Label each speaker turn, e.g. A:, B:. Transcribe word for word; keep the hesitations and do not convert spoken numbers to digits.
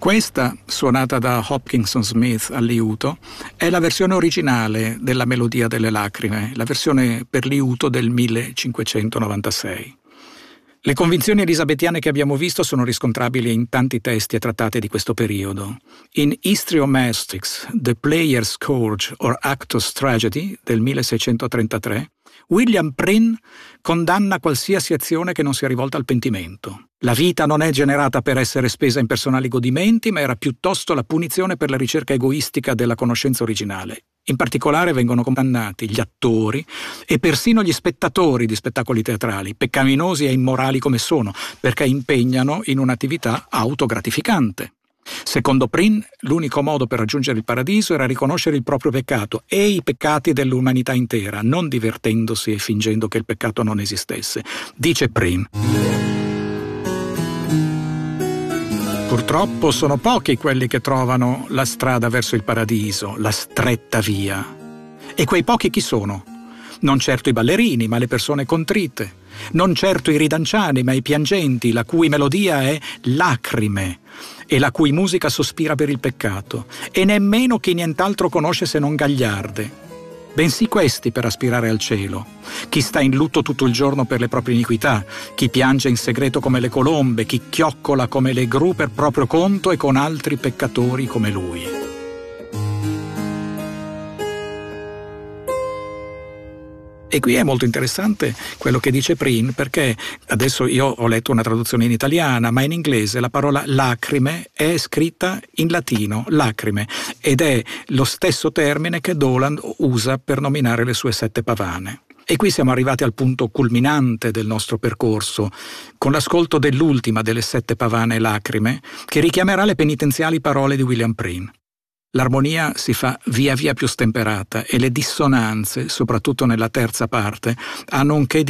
A: Questa, suonata da Hopkinson Smith al liuto, è la versione originale della Melodia delle lacrime, la versione per liuto del millecinquecentonovantasei. Le convinzioni elisabettiane che abbiamo visto sono riscontrabili in tanti testi e trattati di questo periodo. In Histrio-Mastics, The Player's Scourge or Actor's Tragedy del milleseicentotrentatré, William Prynne condanna qualsiasi azione che non sia rivolta al pentimento. La vita non è generata per essere spesa in personali godimenti, ma era piuttosto la punizione per la ricerca egoistica della conoscenza originale. In particolare vengono condannati gli attori e persino gli spettatori di spettacoli teatrali, peccaminosi e immorali come sono, perché impegnano in un'attività autogratificante. Secondo Prynne, l'unico modo per raggiungere il paradiso era riconoscere il proprio peccato e i peccati dell'umanità intera, non divertendosi e fingendo che il peccato non esistesse. Dice Prynne: purtroppo sono pochi quelli che trovano la strada verso il paradiso, la stretta via. E quei pochi chi sono? Non certo i ballerini, ma le persone contrite. Non certo i ridanciani, ma i piangenti, la cui melodia è lacrime e la cui musica sospira per il peccato. E nemmeno chi nient'altro conosce se non gagliarde. Bensì questi per aspirare al cielo. Chi sta in lutto tutto il giorno per le proprie iniquità, chi piange in segreto come le colombe, chi chioccola come le gru per proprio conto e con altri peccatori come lui. E qui è molto interessante quello che dice Prynne, perché adesso io ho letto una traduzione in italiana, ma in inglese la parola lacrime è scritta in latino, lacrime, ed è lo stesso termine che Dolan usa per nominare le sue sette pavane. E qui siamo arrivati al punto culminante del nostro percorso, con l'ascolto dell'ultima delle sette pavane lacrime, che richiamerà le penitenziali parole di William Prynne. L'armonia si fa via via più stemperata e le dissonanze, soprattutto nella terza parte, hanno un che di